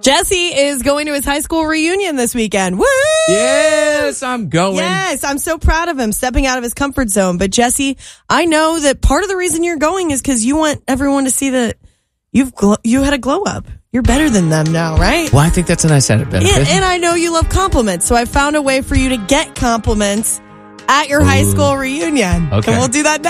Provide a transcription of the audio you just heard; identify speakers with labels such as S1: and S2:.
S1: Jesse is going to his high school reunion this weekend. Woo!
S2: Yes, I'm going.
S1: Yes, I'm so proud of him stepping out of his comfort zone. But Jesse, I know that part of the reason you're going is because you want everyone to see that you had a glow up. You're better than them now, right?
S2: Well, I think that's a nice added benefit.
S1: And I know you love compliments, so I found a way for you to get compliments at your high school reunion.
S2: Okay.
S1: And we'll do that next.